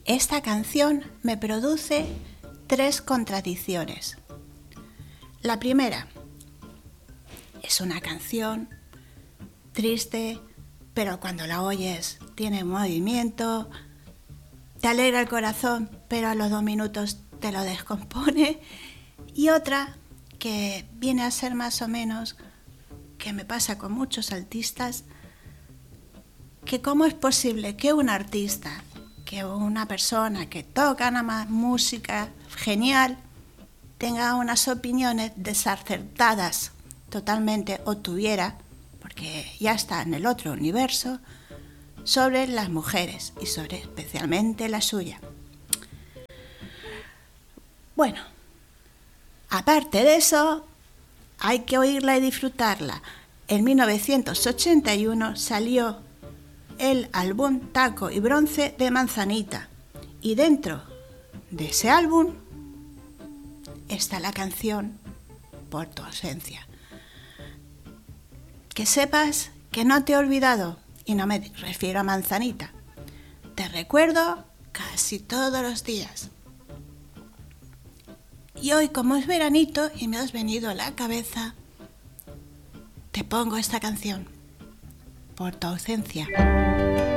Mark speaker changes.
Speaker 1: Esta canción me produce 3 contradicciones. La primera, es una canción triste, pero cuando la oyes tiene movimiento, te alegra el corazón, pero a los 2 minutos te lo descompone. Y otra que viene a ser más o menos, que me pasa con muchos artistas, que cómo es posible que un artista, que una persona que toca nada más música genial, tenga unas opiniones desacertadas totalmente, o tuviera, porque ya está en el otro universo, sobre las mujeres y sobre especialmente la suya. Bueno, aparte de eso, hay que oírla y disfrutarla. En 1981 salió el álbum Taco y Bronce de Manzanita, y dentro de ese álbum está la canción Por tu ausencia. Que sepas que no te he olvidado, y no me refiero a Manzanita. Te recuerdo casi todos los días. Y hoy, como es veranito y me has venido a la cabeza, te pongo esta canción, Por tu ausencia.